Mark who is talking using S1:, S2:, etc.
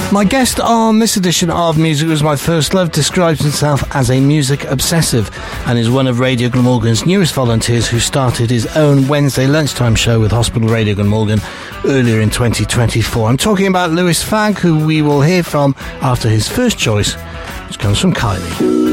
S1: My guest on this edition of Music Was My First Love describes himself as a music obsessive and is one of Radio Glamorgan's newest volunteers who started his own Wednesday lunchtime show with Hospital Radio Glamorgan earlier in 2024. I'm talking about Lewis Fagg, who we will hear from after his first choice, which comes from Kylie.